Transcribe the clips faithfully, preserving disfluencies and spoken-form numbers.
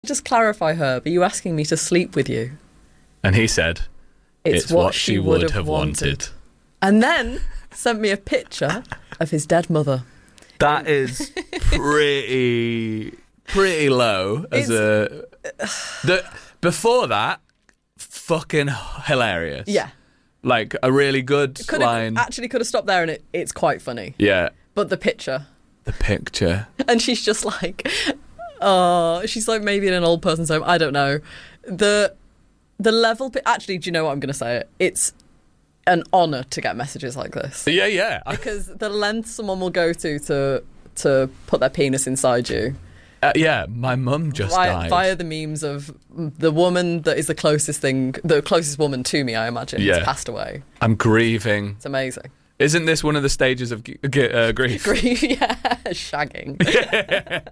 Just clarify, Herb, are you asking me to sleep with you? And he said, it's, it's what, what she would, would have wanted. wanted. And then sent me a picture of his dead mother. That is pretty, pretty low as it's, a... The, before that, fucking hilarious. Yeah. Like, a really good could've, line. Actually could have stopped there and it, it's quite funny. Yeah. But the picture. The picture. And she's just like... Oh, she's like maybe in an old person's home. I don't know. The the level... Actually, do you know what I'm going to say? It. It's an honour to get messages like this. Yeah, yeah. Because the length someone will go to to, to put their penis inside you. Uh, yeah, my mum just via, died. Via the memes of the woman that is the closest thing... The closest woman to me, I imagine, yeah. has passed away. I'm grieving. It's amazing. Isn't this one of the stages of g- g- uh, grief? Grief, yeah. Shagging. Yeah.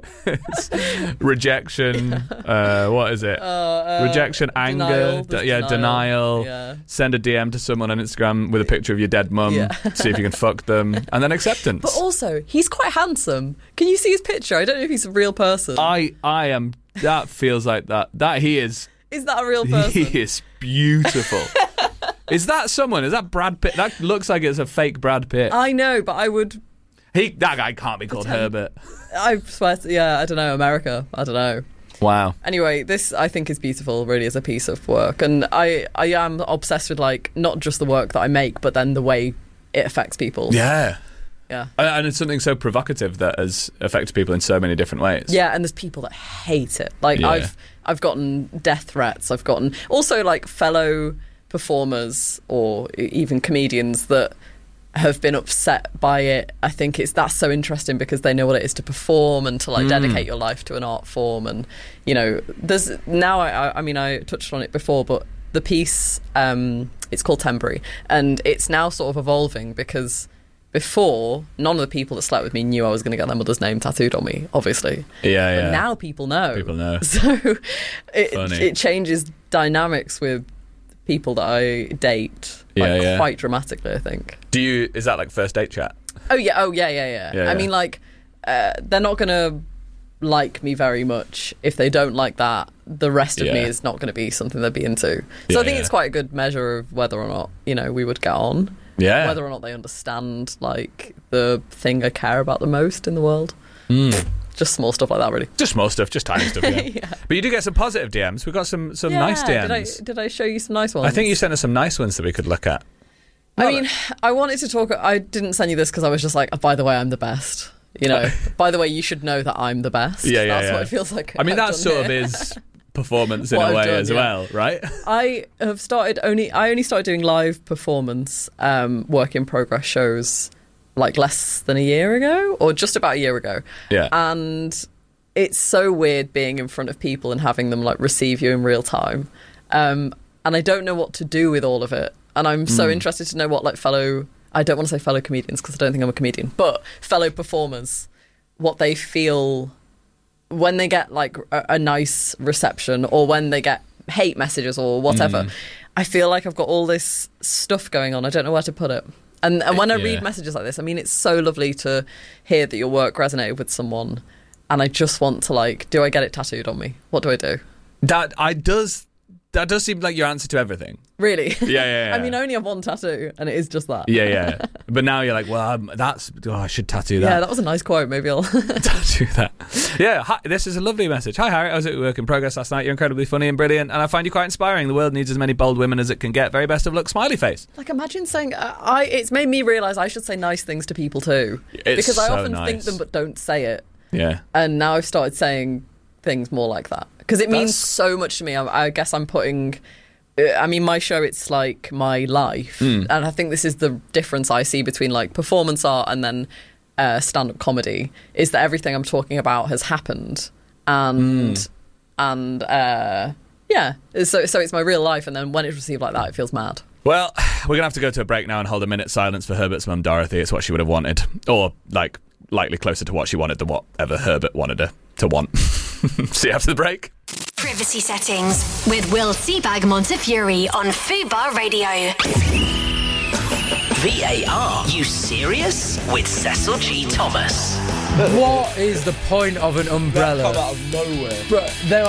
Rejection. Uh, what is it? Uh, uh, Rejection, anger. Denial, D- yeah, denial. denial. Yeah. Send a D M to someone on Instagram with a picture of your dead mum. Yeah. See if you can fuck them. And then acceptance. But also, he's quite handsome. Can you see his picture? I don't know if he's a real person. I, I am... That feels like that. That he is... Is that a real person? He is beautiful. Is that someone? Is that Brad Pitt? That looks like it's a fake Brad Pitt. I know, but I would... He That guy can't be called Pretend. Herbert. I swear to, yeah, I don't know, America. I don't know. Wow. Anyway, this, I think, is beautiful, really, as a piece of work. And I, I am obsessed with, like, not just the work that I make, but then the way it affects people. Yeah. Yeah. And it's something so provocative that has affected people in so many different ways. Yeah, and there's people that hate it. Like, Yeah. I've I've gotten death threats. I've gotten... Also, like, fellow performers or even comedians that have been upset by it. I think it's that's so interesting because they know what it is to perform and to like Mm. dedicate your life to an art form. And you know, there's now I, I mean I touched on it before, but the piece um, it's called Temporary, and it's now sort of evolving because before none of the people that slept with me knew I was going to get their mother's name tattooed on me, obviously. Yeah, But yeah. now people know. People know. So it Funny. it changes dynamics with people that I date like, Yeah, yeah. quite dramatically, I think. Do you? Is that like first date chat? Oh yeah, oh yeah, yeah, yeah. Yeah, I yeah. mean, like, uh, they're not gonna like me very much if they don't like that. The rest of Yeah. me is not going to be something they'd be into. So Yeah, I think yeah. it's quite a good measure of whether or not you know we would get on. Yeah. Whether or not they understand like the thing I care about the most in the world. Mm. Just small stuff like that, really. Just small stuff, just tiny stuff. Yeah. Yeah. But you do get some positive D Ms. We've got some some Yeah, nice D Did I, Ms. did I show you some nice ones? I think you sent us some nice ones that we could look at. I mean, I wanted to talk. I didn't send you this because I was just like, oh, by the way, I'm the best. You know, by the way, you should know that I'm the best. Yeah, yeah, That's yeah. what it feels like. I mean, I've that done sort here. of is performance in What a I've way done, as yeah. well, right? I have started only. I only started doing live performance, um, work in progress shows, like less than a year ago, or just about a year ago. Yeah. And it's so weird being in front of people and having them like receive you in real time. Um, and I don't know what to do with all of it. And I'm so Mm. interested to know what like fellow. I don't want to say fellow comedians because I don't think I'm a comedian, but fellow performers, what they feel when they get like a, a nice reception or when they get hate messages or whatever. Mm. I feel like I've got all this stuff going on. I don't know where to put it. And, and when I Yeah. read messages like this, I mean, it's so lovely to hear that your work resonated with someone. And I just want to like, do I get it tattooed on me? What do I do? That I does that does seem like your answer to everything. Really? Yeah, yeah, yeah. I mean, I only have one tattoo and it is just that. Yeah, yeah. But now you're like, well, um, that's oh, I should tattoo that. Yeah, that was a nice quote. Maybe I'll... tattoo that. Yeah, hi, this is a lovely message. Hi, Harry. I was at work in progress last night. You're incredibly funny and brilliant, and I find you quite inspiring. The world needs as many bold women as it can get. Very best of luck, smiley face. Like, imagine saying... Uh, I. It's made me realise I should say nice things to people too. It's because I so often think nice. them but don't say it. Yeah. And now I've started saying things more like that. Because it means That's- so much to me. I, I guess I'm putting... I mean, my show, it's like my life. Mm. And I think this is the difference I see between like performance art and then uh, stand-up comedy, is that everything I'm talking about has happened. And, Mm. and uh, yeah, so, so it's my real life. And then when it's received like that, it feels mad. Well, we're going to have to go to a break now and hold a minute's silence for Herbert's mum, Dorothy. It's what she would have wanted. Or, like, likely closer to what she wanted than whatever Herbert wanted her to want. See you after the break. Privacy Settings with Will Seabag Montefiore on Fubar Radio. V A R, you serious? With Cecil G. Thomas. What is the point of an umbrella? Come out of nowhere. Bro, there